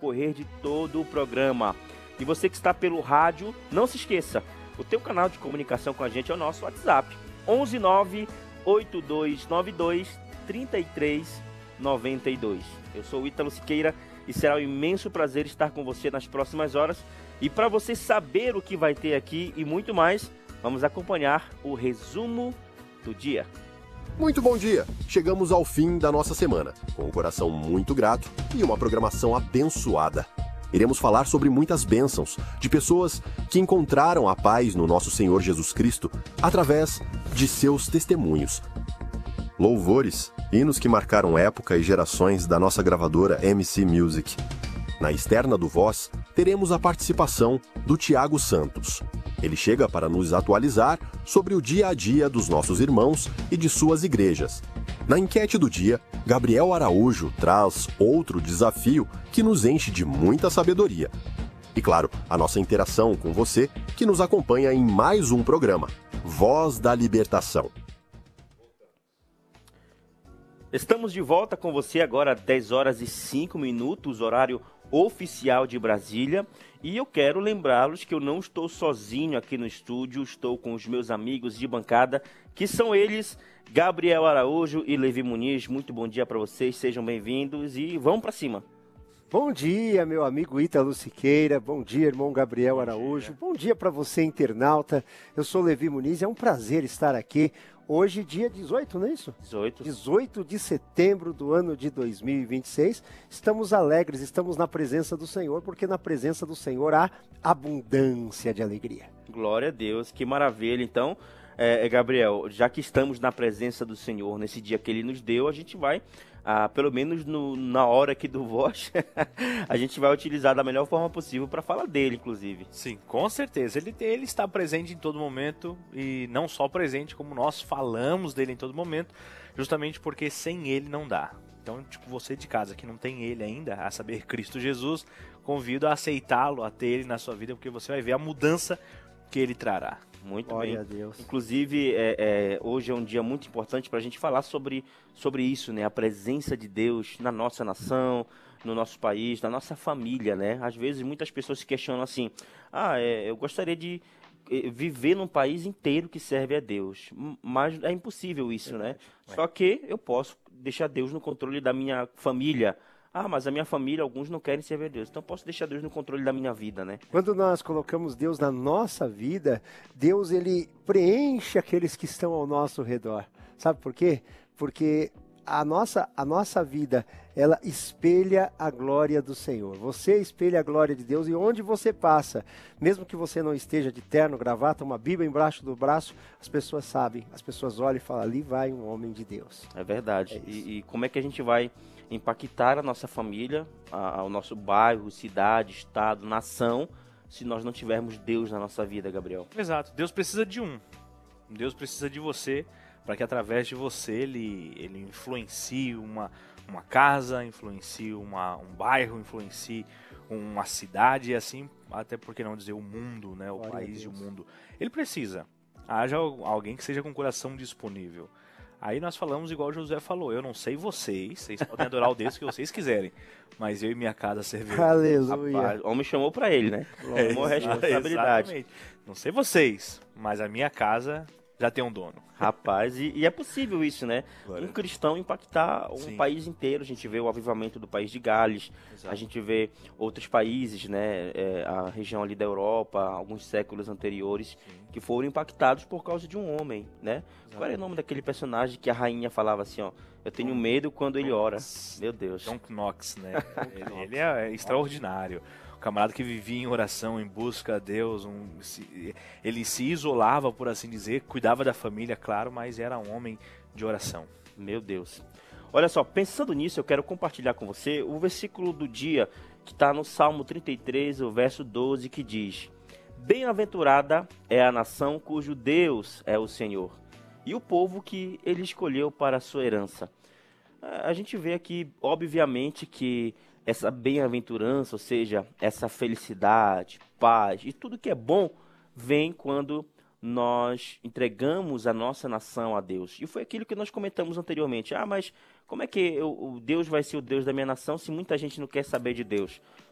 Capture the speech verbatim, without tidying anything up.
decorrer de todo o programa. E você que está pelo rádio, não se esqueça, o teu canal de comunicação com a gente é o nosso WhatsApp, onze nove oito dois nove dois três três nove dois. Eu sou o Ítalo Siqueira e será um imenso prazer estar com você nas próximas horas. E para você saber o que vai ter aqui e muito mais, vamos acompanhar o resumo do dia. Muito bom dia! Chegamos ao fim da nossa semana, com um coração muito grato e uma programação abençoada. Iremos falar sobre muitas bênçãos de pessoas que encontraram a paz no nosso Senhor Jesus Cristo através de seus testemunhos. Louvores, hinos que marcaram época e gerações da nossa gravadora M C Music. Na externa do Voz, teremos a participação do Tiago Santos. Ele chega para nos atualizar sobre o dia a dia dos nossos irmãos e de suas igrejas. Na enquete do dia, Gabriel Araújo traz outro desafio que nos enche de muita sabedoria. E claro, a nossa interação com você que nos acompanha em mais um programa, Voz da Libertação. Estamos de volta com você agora às dez horas e cinco minutos, horário oficial de Brasília. E eu quero lembrá-los que eu não estou sozinho aqui no estúdio, estou com os meus amigos de bancada, que são eles, Gabriel Araújo e Levi Muniz. Muito bom dia para vocês, sejam bem-vindos e vamos para cima. Bom dia, meu amigo Ítalo Siqueira, bom dia, irmão Gabriel Araújo, bom dia para você, internauta. Eu sou Levi Muniz, é um prazer estar aqui. Hoje, dia dezoito, não é isso? dezoito. dezoito de setembro do ano de dois mil e vinte e seis. Estamos alegres, estamos na presença do Senhor, porque na presença do Senhor há abundância de alegria. Glória a Deus, que maravilha. Então, é, Gabriel, já que estamos na presença do Senhor, nesse dia que Ele nos deu, a gente vai, ah, pelo menos no, na hora aqui do Voz, a gente vai utilizar da melhor forma possível para falar dele, inclusive. Sim, com certeza. Ele, ele está presente em todo momento e não só presente, como nós falamos dele em todo momento, justamente porque sem ele não dá. Então, tipo, você de casa que não tem ele ainda, a saber, Cristo Jesus, convido a aceitá-lo, a ter ele na sua vida, porque você vai ver a mudança que ele trará. Muito Glória bem. a Deus. Inclusive, é, é, hoje é um dia muito importante para a gente falar sobre, sobre isso, né? A presença de Deus na nossa nação, no nosso país, na nossa família, né? Às vezes, muitas pessoas se questionam assim, ah, é, eu gostaria de viver num país inteiro que serve a Deus, mas é impossível isso, né? É. Só que eu posso deixar Deus no controle da minha família. Ah, mas a minha família, alguns não querem servir a Deus. Então posso deixar Deus no controle da minha vida, né? Quando nós colocamos Deus na nossa vida, Deus, ele preenche aqueles que estão ao nosso redor. Sabe por quê? Porque a nossa, a nossa vida, ela espelha a glória do Senhor. Você espelha a glória de Deus e onde você passa, mesmo que você não esteja de terno, gravata, uma Bíblia embaixo do braço, as pessoas sabem, as pessoas olham e falam, ali vai um homem de Deus. É verdade. É e, e como é que a gente vai impactar a nossa família, a, ao nosso bairro, cidade, estado, nação, se nós não tivermos Deus na nossa vida, Gabriel? Exato. Deus precisa de um. Deus precisa de você, para que através de você ele, ele influencie uma, uma casa, influencie uma, um bairro, influencie uma cidade e assim, até por que não dizer o mundo, né, o Glória país e o mundo. Ele precisa. Haja alguém que seja com o coração disponível. Aí nós falamos igual Josué falou, eu não sei vocês, vocês podem adorar o Deus que vocês quiserem, mas eu e minha casa serviremos. Aleluia. Rapaz, o homem chamou para ele, né? Tomou a responsabilidade. Exatamente. Não sei vocês, mas a minha casa já tem um dono. Rapaz, e, e é possível isso, né? Glória. Um cristão impactar um Sim. país país inteiro. A gente vê o avivamento do país de Gales, Exato. a gente vê outros países, né? É, a região ali da Europa, alguns séculos anteriores, Sim. que foram impactados por causa de um homem, né? Exato. Qual era o nome daquele personagem que a rainha falava assim, ó? Eu tenho medo quando ele ora. Meu Deus. John Knox, né? ele, ele é extraordinário. O camarada que vivia em oração, em busca a Deus, um, se, ele se isolava, por assim dizer, cuidava da família, claro, mas era um homem de oração. Meu Deus. Olha só, pensando nisso, eu quero compartilhar com você o versículo do dia que está no Salmo trinta e três, o verso doze, que diz: Bem-aventurada é a nação cujo Deus é o Senhor, e o povo que ele escolheu para a sua herança. A gente vê aqui, obviamente, que essa bem-aventurança, ou seja, essa felicidade, paz e tudo que é bom, vem quando nós entregamos a nossa nação a Deus. E foi aquilo que nós comentamos anteriormente. Ah, mas como é que eu, o Deus vai ser o Deus da minha nação se muita gente não quer saber de Deus?